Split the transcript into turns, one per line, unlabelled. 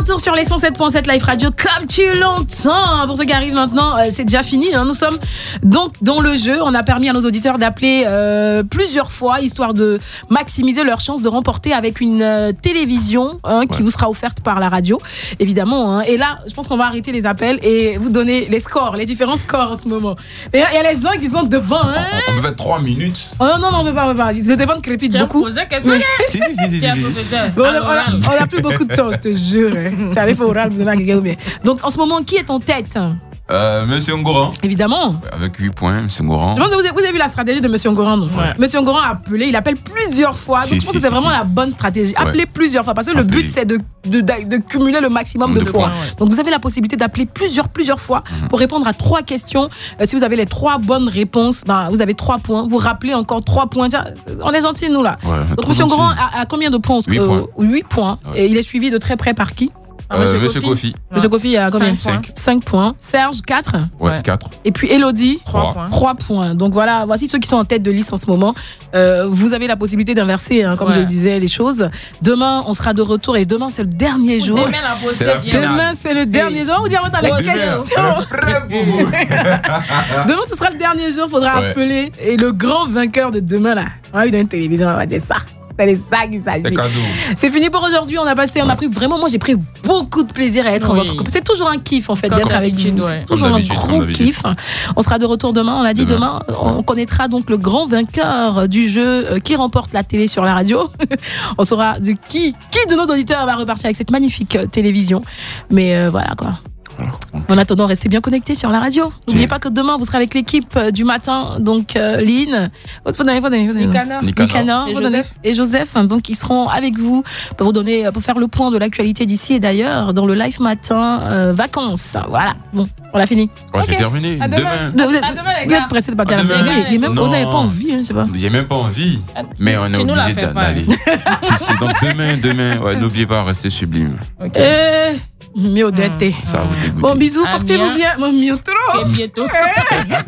retour sur les 107.7 Live Radio comme tu l'entends. Pour ceux qui arrivent maintenant, c'est déjà fini. Nous sommes donc dans le jeu. On a permis à nos auditeurs d'appeler plusieurs fois, histoire de maximiser leur chance de remporter avec une télévision qui vous sera offerte par la radio, évidemment. Et là, je pense qu'on va arrêter les appels et vous donner les scores, les différents scores en ce moment. Et il y a les gens qui sont devant.
On peut faire 3 minutes.
Oh, non, on peut pas. Le téléphone crépite beaucoup.
Si.
On a plus beaucoup de temps, je te jure. C'est allé pour oral, donc en ce moment, qui est en tête?
Monsieur Ngoran.
Évidemment.
Avec 8 points, Monsieur Ngoran.
Je pense que vous avez vu la stratégie de Monsieur Ngoran, non?
Ouais.
Monsieur Ngoran a appelé, il appelle plusieurs fois. Donc je pense que c'est vraiment la bonne stratégie. Appeler plusieurs fois. Parce que le but, c'est de cumuler le maximum de points. Donc vous avez la possibilité d'appeler plusieurs fois pour répondre à 3 questions. Si vous avez les 3 bonnes réponses, vous avez 3 points. Vous rappelez encore 3 points. Tiens, on est gentils, nous, là.
Ouais,
donc Monsieur Ngoran a combien de points?
8 points.
8 points. Ouais. Et il est suivi de très près par qui?
Monsieur Kofi.
Monsieur Kofi a combien?
5
points. Serge, 4.
Ouais, 4.
Et puis Elodie,
3
points. Donc voilà, voici ceux qui sont en tête de liste en ce moment. Vous avez la possibilité d'inverser, comme je le disais, les choses. Demain, on sera de retour et demain, c'est le dernier jour. Demain, c'est le dernier jour. On vous dira les questions. Demain, ce sera le dernier jour. Il faudra appeler. Et le grand vainqueur de demain, là, on va eu dans une télévision, on va dire ça. C'est ça qu'il s'agit. C'est fini pour aujourd'hui. On a pris vraiment, moi j'ai pris beaucoup de plaisir à être en votre couple. C'est toujours un kiff en fait d'être avec vous. C'est toujours un gros kiff. On sera de retour demain. On l'a dit demain. On connaîtra donc le grand vainqueur du jeu qui remporte la télé sur la radio. On saura de qui de nos auditeurs va repartir avec cette magnifique télévision. Mais voilà quoi. En attendant, restez bien connectés sur la radio. N'oubliez pas que demain, vous serez avec l'équipe du matin. Donc, Lynn, Nicanor et Joseph. Donc, ils seront avec vous pour faire le point de l'actualité d'ici et d'ailleurs dans le live matin vacances. Voilà. Bon, on a fini.
Ouais, c'est terminé.
À demain.
Vous êtes pressés de partir à la maison. Vous n'avez pas envie, je sais pas.
J'ai même pas envie. Mais on est obligé d'aller. Si. Donc, demain, n'oubliez pas, restez sublime.
Mio dette.
Ça va vous dégoûter.
Bon, bisous, portez-vous bien. Mon mio trop.